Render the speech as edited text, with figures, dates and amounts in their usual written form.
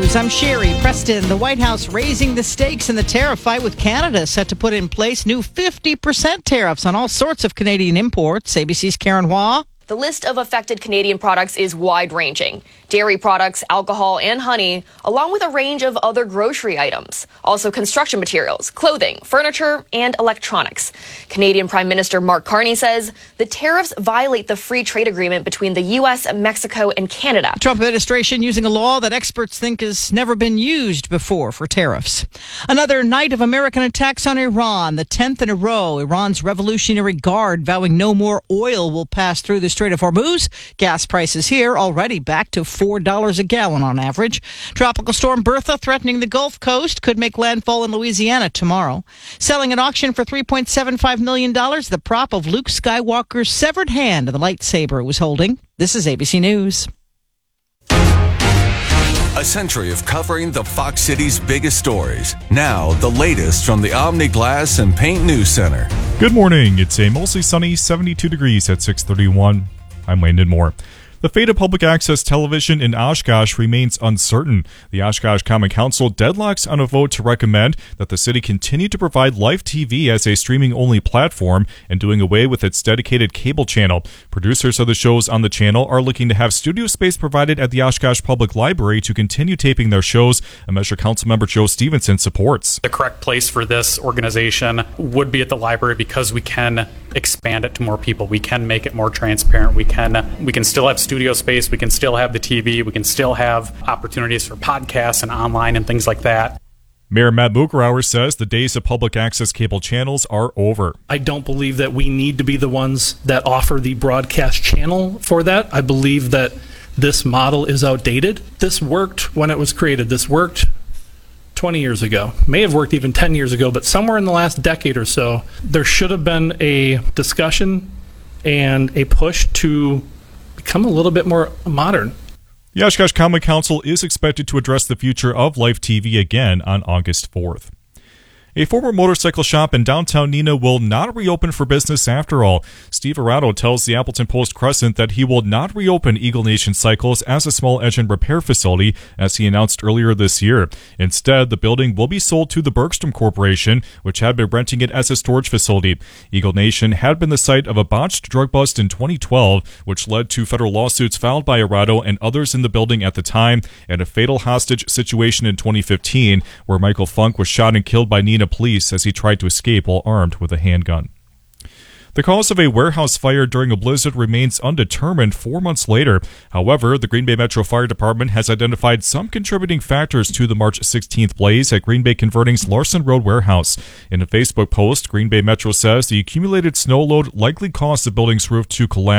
News. I'm Sherry Preston. The White House raising the stakes in the tariff fight with Canada, set to put in place new 50% tariffs on all sorts of Canadian imports. ABC's Karen Hua. The list of affected Canadian products is wide-ranging. Dairy products, alcohol, and honey, along with a range of other grocery items. Also construction materials, clothing, furniture, and electronics. Canadian Prime Minister Mark Carney says the tariffs violate the free trade agreement between the U.S., Mexico, and Canada. The Trump administration using a law that experts think has never been used before for tariffs. Another night of American attacks on Iran, the 10th in a row. Iran's Revolutionary Guard vowing no more oil will pass through the Strait of Hormuz. Gas prices here already back to $4 a gallon on average. Tropical storm Bertha threatening the Gulf Coast could make landfall in Louisiana tomorrow. Selling at auction for $3.75 million, the prop of Luke Skywalker's severed hand and the lightsaber it was holding. This is ABC News. A century of covering the Fox City's biggest stories. Now, the latest from the Omni Glass and Paint News Center. Good morning. It's a mostly sunny 72 degrees at 6:31. I'm Landon Moore. The fate of public access television in Oshkosh remains uncertain. The Oshkosh Common Council deadlocks on a vote to recommend that the city continue to provide live TV as a streaming-only platform and doing away with its dedicated cable channel. Producers of the shows on the channel are looking to have studio space provided at the Oshkosh Public Library to continue taping their shows, a measure Councilmember Joe Stevenson supports. The correct place for this organization would be at the library because we can expand it to more people. We can make it more transparent. We can still have studio space. We can still have the TV. We can still have opportunities for podcasts and online and things like that. Mayor Matt Mugrauer says the days of public access cable channels are over. I don't believe that we need to be the ones that offer the broadcast channel for that. I believe that this model is outdated. This worked when it was created. This worked 20 years ago, may have worked even 10 years ago, but somewhere in the last decade or so, there should have been a discussion and a push to become a little bit more modern. The Oshkosh Common Council is expected to address the future of live TV again on August 4th. A former motorcycle shop in downtown Neenah will not reopen for business after all. Steve Arado tells the Appleton Post-Crescent that he will not reopen Eagle Nation Cycles as a small engine repair facility, as he announced earlier this year. Instead, the building will be sold to the Bergstrom Corporation, which had been renting it as a storage facility. Eagle Nation had been the site of a botched drug bust in 2012, which led to federal lawsuits filed by Arado and others in the building at the time, and a fatal hostage situation in 2015, where Michael Funk was shot and killed by Neenah police as he tried to escape while armed with a handgun. The cause of a warehouse fire during a blizzard remains undetermined 4 months later. However, the Green Bay Metro Fire Department has identified some contributing factors to the March 16th blaze at Green Bay Converting's Larson Road warehouse. In a Facebook post, Green Bay Metro says the accumulated snow load likely caused the building's roof to collapse.